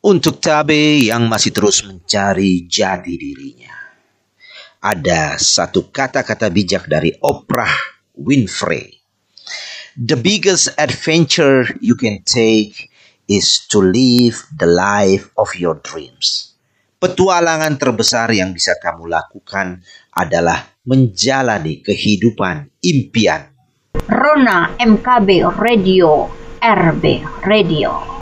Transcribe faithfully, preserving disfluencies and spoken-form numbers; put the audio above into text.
Untuk Tabe yang masih terus mencari jati dirinya, ada satu kata-kata bijak dari Oprah Winfrey. The biggest adventure you can take is to live the life of your dreams. Petualangan terbesar yang bisa kamu lakukan adalah menjalani kehidupan impian. Rona M K B Radio, R B Radio.